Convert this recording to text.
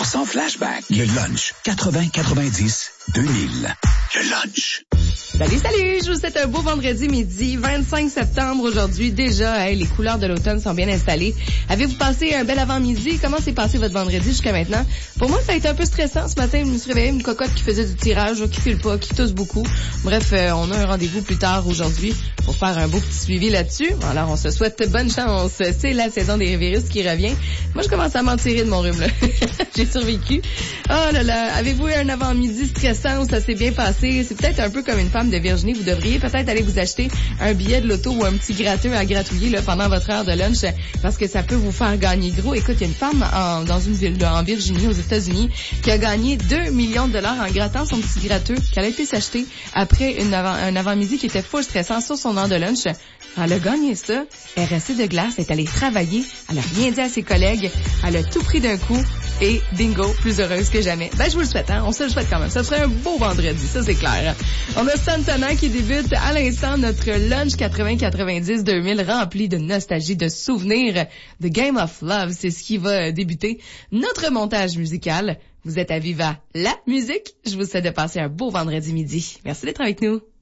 100% flashback. Le lunch 80-90-2000. Le lunch. Salut, je vous souhaite un beau vendredi midi, 25 septembre aujourd'hui. Déjà, les couleurs de l'automne sont bien installées. Avez-vous passé un bel avant-midi? Comment s'est passé votre vendredi jusqu'à maintenant? Pour moi, ça a été un peu stressant. Ce matin, je me suis réveillée une cocotte qui faisait du tirage, qui file pas, qui tousse beaucoup. Bref, on a un rendez-vous plus tard aujourd'hui pour faire un beau petit suivi là-dessus. Alors, on se souhaite bonne chance. C'est la saison des virus qui revient. Moi, je commence à m'en tirer de mon rhume, là. J'ai survécu. Oh là là, avez-vous eu un avant-midi stressant où ça s'est bien passé? C'est peut-être un peu comme une femme de Virginie. Vous devriez peut-être aller vous acheter un billet de loto ou un petit gratteux à gratouiller là, pendant votre heure de lunch parce que ça peut vous faire gagner gros. Écoute, il y a une femme dans une ville en Virginie, aux États-Unis, qui a gagné 2 millions de dollars en grattant son petit gratteux qu'elle a été s'acheter après un avant-midi qui était full stressant sur son heure de lunch. Elle a gagné ça, elle est restée de glace, elle est allée travailler, elle a rien dit à ses collègues, elle a tout pris d'un coup et bingo, plus heureuse que jamais. Ben, je vous le souhaite, hein, on se le souhaite quand même. Ça serait un beau vendredi, ça c'est clair. On a Santana qui débute à l'instant notre lunch 80-90-2000 rempli de nostalgie, de souvenirs, de Game of Love. C'est ce qui va débuter notre montage musical. Vous êtes à Viva la musique. Je vous souhaite de passer un beau vendredi midi. Merci d'être avec nous.